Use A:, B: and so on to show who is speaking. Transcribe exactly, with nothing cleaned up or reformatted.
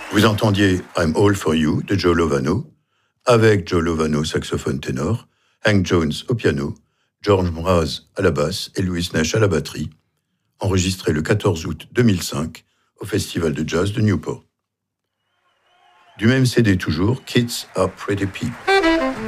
A: Vous entendiez I'm All For You de Joe Lovano, avec Joe Lovano saxophone ténor, Hank Jones au piano, George Mraz à la basse et Louis Nash à la batterie, enregistré le quatorze août deux mille cinq au Festival de Jazz de Newport. Du même C D toujours, Kids Are Pretty People.